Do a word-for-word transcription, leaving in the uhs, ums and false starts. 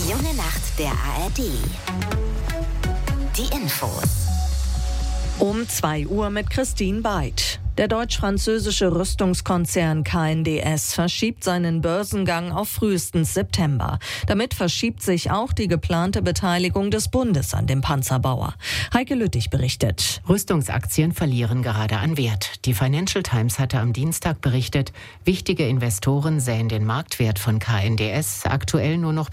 Die junge Nacht der A R D. Die Infos. Um zwei Uhr mit Christine Beid. Der deutsch-französische Rüstungskonzern K N D S verschiebt seinen Börsengang auf frühestens September. Damit verschiebt sich auch die geplante Beteiligung des Bundes an dem Panzerbauer. Heike Lüttich berichtet. Rüstungsaktien verlieren gerade an Wert. Die Financial Times hatte am Dienstag berichtet, wichtige Investoren sähen den Marktwert von K N D S aktuell nur noch